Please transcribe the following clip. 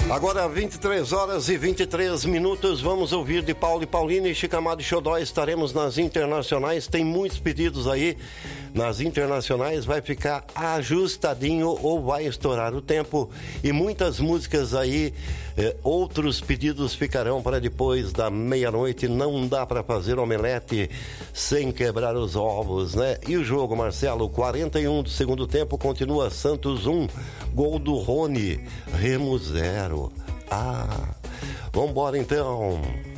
Agora 23 horas e 23 minutos, vamos ouvir de Paulo e Paulina e Chicamado e Xodó. Estaremos nas internacionais, tem muitos pedidos aí. Nas internacionais vai ficar ajustadinho ou vai estourar o tempo. E muitas músicas aí, outros pedidos ficarão para depois da meia-noite. Não dá para fazer omelete sem quebrar os ovos, né? E o jogo, Marcelo, 41 do segundo tempo, continua Santos 1, gol do Rony, Remo 0. Vambora então.